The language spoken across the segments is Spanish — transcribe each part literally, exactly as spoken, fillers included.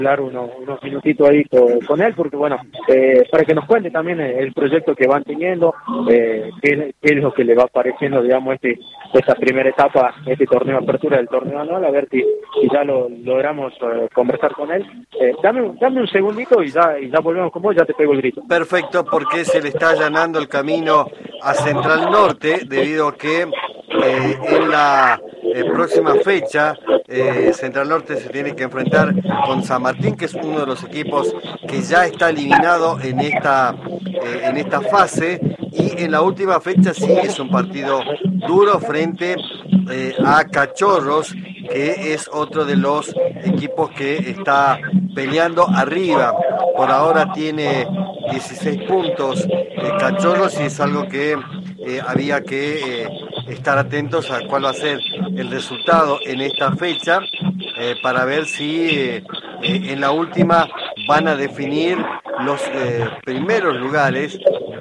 hablar unos, unos minutitos ahí con, con él, porque bueno, eh, para que nos cuente también el proyecto que van teniendo, eh, qué, qué es lo que le va pareciendo, digamos, este esta primera etapa, este torneo de apertura del torneo anual, a ver si, si ya lo logramos eh, conversar con él. Eh, dame, un- dame un segundito y ya, y ya volvemos con vos, ya te pego el grito. Perfecto, porque se le está allanando el camino a Central Norte, debido a que eh, en la eh, próxima fecha eh, Central Norte se tiene que enfrentar con San Martín, que es uno de los equipos que ya está eliminado en esta, eh, en esta fase, y en la última fecha sí es un partido duro frente eh, a Cachorros, que es otro de los equipos que está peleando arriba. Por ahora tiene dieciséis puntos eh, Cachorros, y es algo que eh, había que eh, estar atentos a cuál va a ser el resultado en esta fecha, eh, para ver si eh, eh, en la última van a definir los eh, primeros lugares,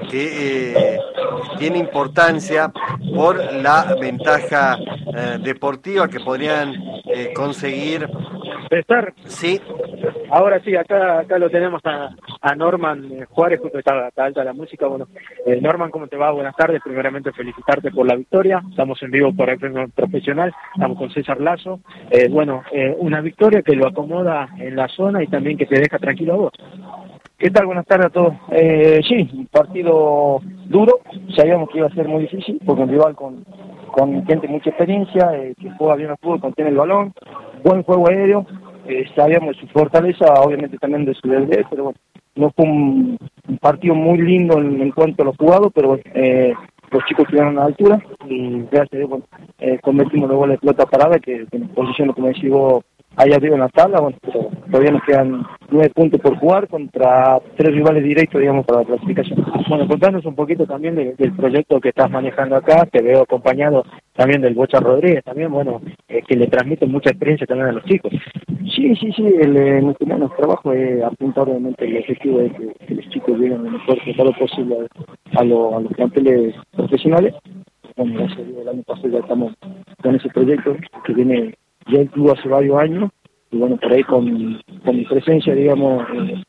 que eh, tiene importancia por la ventaja eh, deportiva que podrían eh, conseguir. César, Sí, ahora sí, acá acá lo tenemos a, a Norman eh, Juárez, justo está, está alta la música. Bueno, eh, Norman, ¿cómo te va? Buenas tardes. Primeramente, felicitarte por la victoria. Estamos en vivo por el Premio Profesional. Estamos con César Lazo. Eh, bueno, eh, una victoria que lo acomoda en la zona y también que te deja tranquilo a vos. ¿Qué tal? Buenas tardes a todos. Eh, sí, un partido duro. Sabíamos que iba a ser muy difícil porque un rival con, con gente de mucha experiencia, eh, que juega bien al fútbol, contiene el balón, buen juego aéreo. Eh, sabíamos de su fortaleza, obviamente también de su debilidad, pero bueno, no fue un, un partido muy lindo en, en cuanto a los jugados, pero bueno, eh, los chicos estuvieron a la altura y gracias a Dios, bueno, eh, convertimos los goles de pelota parada, que, que nos posicionó, como decís vos, allá arriba en la tabla. Bueno, pero todavía nos quedan nueve puntos por jugar contra tres rivales directos, digamos, para la clasificación. Bueno, contanos un poquito también de- del proyecto que estás manejando acá. Te veo acompañado también del Bocha Rodríguez, también, bueno, eh, que le transmite mucha experiencia también a los chicos. Sí, sí, sí, el, eh, nuestro, nuestro trabajo es apuntar obviamente el objetivo de que, que los chicos lleguen lo mejor resultado posible a, lo- a los planteles profesionales. Bueno, gracias a Dios, el año pasado ya estamos con ese proyecto que viene ya el club hace varios años, y bueno, por ahí con, con mi presencia, digamos, eh,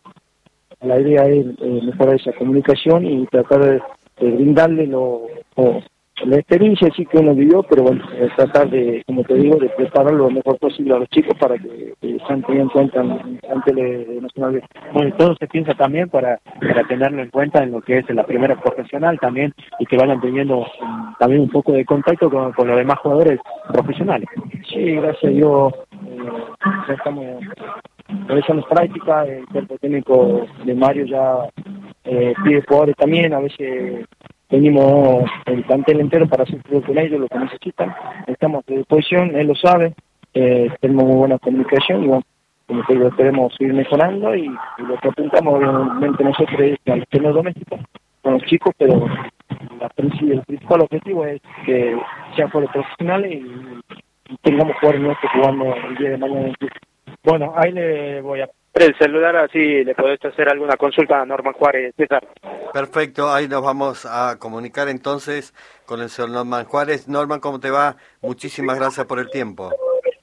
la idea es eh, mejorar esa comunicación y tratar de, de brindarle lo, o, la experiencia sí que uno vivió, pero bueno, eh, tratar de, como te digo, de preparar lo mejor posible a los chicos para que, que sean tenidos en cuenta ante el Nacional B. Bueno, y todo se piensa también para, para tenerlo en cuenta en lo que es la primera profesional también, y que vayan teniendo mm, también un poco de contacto con, con los demás jugadores profesionales. Sí, gracias a Dios, eh, ya estamos realizando práctica, el cuerpo técnico de Mario ya eh, pide jugadores también, a veces venimos el plantel entero para hacer fútbol con ellos, lo que necesitan, estamos a disposición, él lo sabe, eh, tenemos muy buena comunicación y bueno, como te digo, esperemos seguir mejorando, y, y lo que apuntamos obviamente nosotros es al torneo doméstico con los chicos, pero la, el principal objetivo es que sean jugadores profesionales y, y tengamos jugadores nuestros jugando el día de mañana en el club. Bueno, ahí le voy a el celular, así le podés hacer alguna consulta a Norman Juárez, César. perfecto, ahí nos vamos a comunicar entonces con el señor Norman Juárez. Norman, ¿cómo te va? Muchísimas gracias por el tiempo.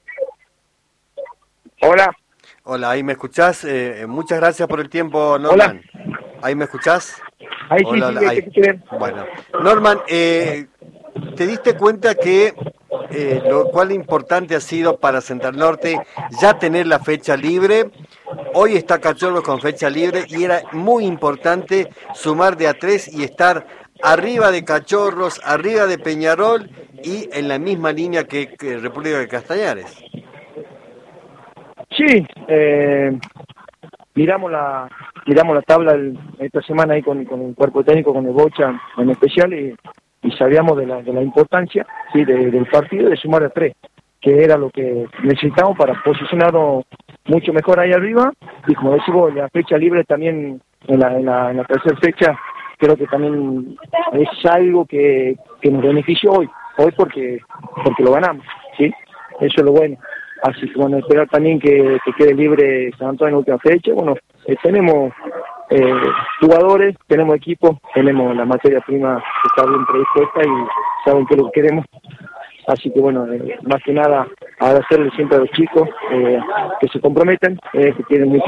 Hola. Hola, ¿ahí me escuchás? Eh, muchas gracias por el tiempo, Norman. Hola. ¿Ahí me escuchás? Ahí Hola, sí, hola, sí, ahí. que quieren. Bueno, Norman, eh, ¿te diste cuenta que eh, lo cual importante ha sido para Central Norte ya tener la fecha libre? Hoy está Cachorros con fecha libre y era muy importante sumar de a tres y estar arriba de Cachorros, arriba de Peñarol y en la misma línea que, que República de Castañares. Sí, eh, miramos la miramos la tabla el, esta semana ahí con, con el cuerpo técnico, con el Bocha en especial, y, y sabíamos de la, de la importancia, sí, de, del partido, de sumar a tres, que era lo que necesitábamos para posicionarnos mucho mejor ahí arriba, y como decimos, la fecha libre también en la, en la, en la tercera fecha, creo que también es algo que, que nos benefició hoy, hoy porque porque lo ganamos, ¿sí? Eso es lo bueno. Así que bueno, esperar también que, que quede libre San Antonio en la última fecha. Bueno, eh, tenemos eh, jugadores, tenemos equipo, tenemos la materia prima que está bien predispuesta y saben que es lo que queremos. Así que bueno, eh, más que nada agradecerle siempre a los chicos eh, que se comprometen, eh, que tienen mucha